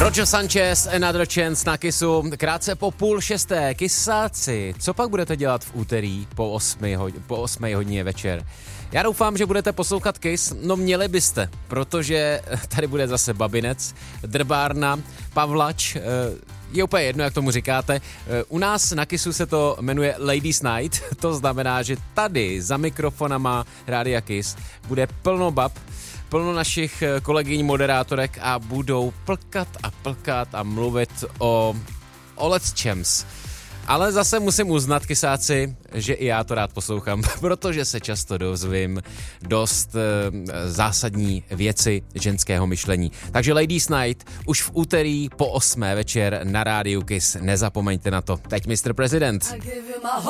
Roger Sanchez, Another Chance na Kissu. Krátce po 5:30. Kisáci, co pak budete dělat v úterý po 8 hodině večer? Já doufám, že budete poslouchat Kiss, no měli byste, protože tady bude zase Babinec, Drbárna, Pavlač, je úplně jedno, jak tomu říkáte. U nás na Kissu se to jmenuje Ladies Night, to znamená, že tady za mikrofonama Rádia Kiss bude plno bab, plno našich kolegyň moderátorek a budou plkat a mluvit o lecčems. Ale zase musím uznat, kysáci, že i já to rád poslouchám, protože se často dozvím dost zásadní věci ženského myšlení. Takže Ladies Night už v úterý po 8 večer na Rádiu Kiss. Nezapomeňte na to. Teď Mr. President.